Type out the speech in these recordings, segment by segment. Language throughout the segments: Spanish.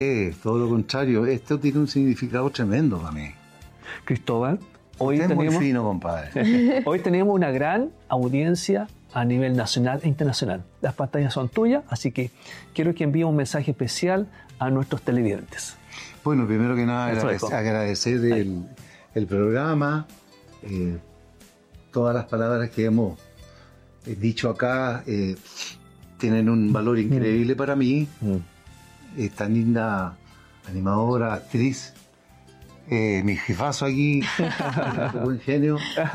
Todo lo contrario, esto tiene un significado tremendo para mí. Cristóbal, hoy Usted es tenemos, muy fino, compadre. hoy tenemos una gran audiencia a nivel nacional e internacional. Las pantallas son tuyas, así que quiero que envíe un mensaje especial a nuestros televidentes. Bueno, primero que nada agradecer el programa, todas las palabras que hemos dicho acá tienen un valor increíble para mí. Tan linda animadora, actriz, mi jefazo aquí, buen genio.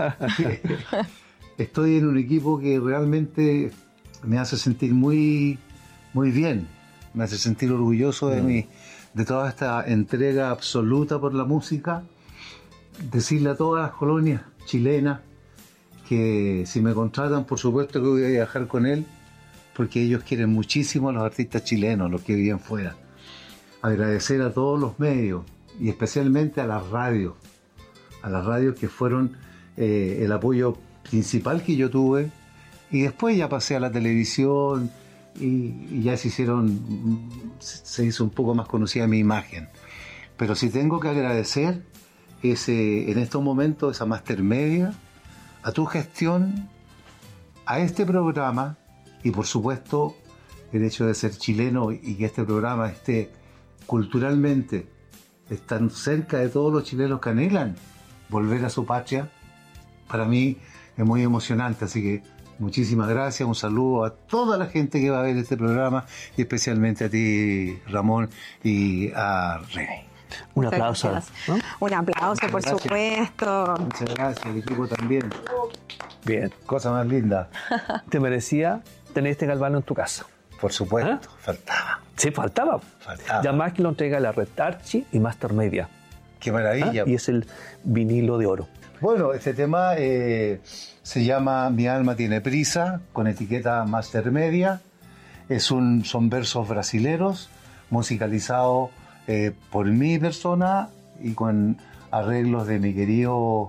Estoy en un equipo que realmente me hace sentir muy, muy bien, me hace sentir orgulloso de toda esta entrega absoluta por la música. Decirle a todas las colonias chilenas que si me contratan, por supuesto que voy a viajar con él, porque ellos quieren muchísimo a los artistas chilenos, los que viven fuera. Agradecer a todos los medios y especialmente a las radios que fueron el apoyo principal que yo tuve, y después ya pasé a la televisión y ya se hizo un poco más conocida mi imagen. Pero sí tengo que agradecer en estos momentos esa Master Media, a tu gestión, a este programa. Y por supuesto, el hecho de ser chileno y que este programa esté culturalmente tan cerca de todos los chilenos que anhelan volver a su patria, para mí es muy emocionante. Así que muchísimas gracias, un saludo a toda la gente que va a ver este programa y especialmente a ti, Ramón, y a René. Un aplauso. ¿No? Un aplauso, por supuesto. Muchas gracias, el equipo también. Bien. Cosa más linda. Te merecía tener este galvano en tu casa. Por supuesto, faltaba. Sí, faltaba. Ya más que lo entrega la Red Archie y Master Media. Qué maravilla. Y es el vinilo de oro. Bueno, este tema se llama Mi alma tiene prisa, con etiqueta Master Media. Son versos brasileros, musicalizados por mi persona y con arreglos de mi querido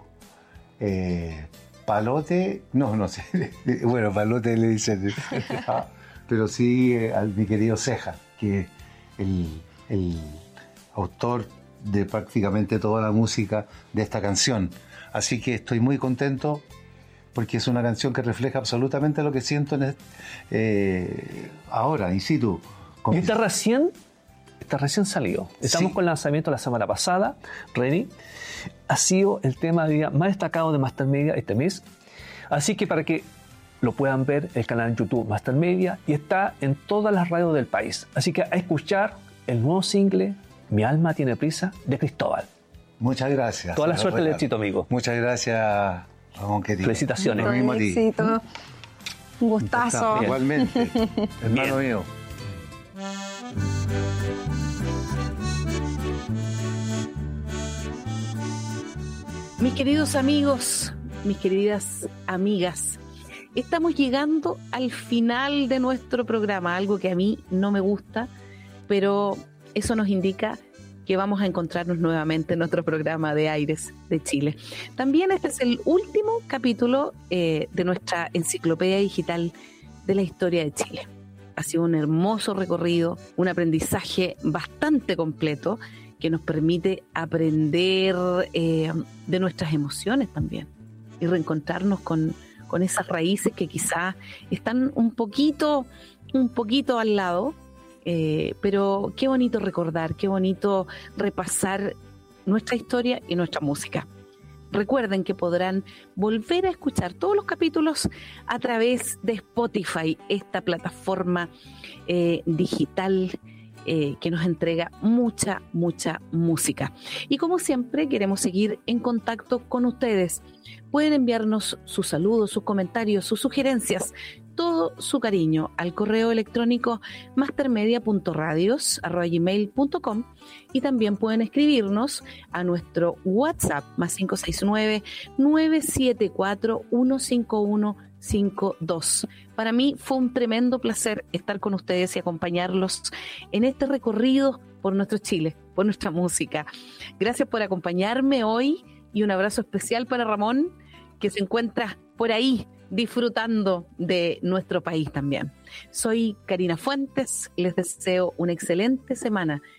Palote. No sé. Bueno, Palote le dicen. Pero sí mi querido Ceja, que es el autor de prácticamente toda la música de esta canción. Así que estoy muy contento porque es una canción que refleja absolutamente lo que siento ahora, in situ. Y está recién salido. Estamos con el lanzamiento la semana pasada. René, ha sido el tema más destacado de Master Media este mes. Así que para que lo puedan ver, el canal en YouTube Master Media, y está en todas las radios del país. Así que a escuchar el nuevo single Mi alma tiene prisa de Cristóbal. Muchas gracias. Toda la suerte y el éxito, amigo. Muchas gracias, Ramón, querido. Felicitaciones. Lo mismo a ti. Éxito. Un gustazo. Igualmente, hermano mío. Mis queridos amigos, mis queridas amigas, estamos llegando al final de nuestro programa, algo que a mí no me gusta, pero eso nos indica que vamos a encontrarnos nuevamente en nuestro programa de Aires de Chile. También este es el último capítulo de nuestra enciclopedia digital de la historia de Chile. Ha sido un hermoso recorrido, un aprendizaje bastante completo que nos permite aprender de nuestras emociones también y reencontrarnos con esas raíces que quizás están un poquito al lado, pero qué bonito recordar, qué bonito repasar nuestra historia y nuestra música. Recuerden que podrán volver a escuchar todos los capítulos a través de Spotify, esta plataforma digital que nos entrega mucha música. Y como siempre, queremos seguir en contacto con ustedes. Pueden enviarnos sus saludos, sus comentarios, sus sugerencias, todo su cariño al correo electrónico mastermedia.radios@gmail.com, y también pueden escribirnos a nuestro WhatsApp +569 974 15152. Para mí fue un tremendo placer estar con ustedes y acompañarlos en este recorrido por nuestro Chile, por nuestra música. Gracias por acompañarme hoy y un abrazo especial para Ramón, que se encuentra por ahí disfrutando de nuestro país también. Soy Karina Fuentes, les deseo una excelente semana